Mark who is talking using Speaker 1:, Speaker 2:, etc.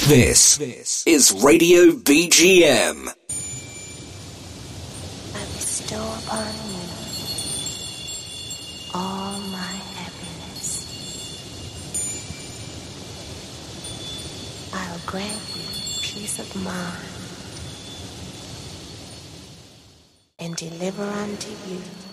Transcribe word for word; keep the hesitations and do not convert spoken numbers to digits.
Speaker 1: This is Radio B G M.
Speaker 2: I bestow upon you all my happiness. I'll grant you peace of mind and deliver unto you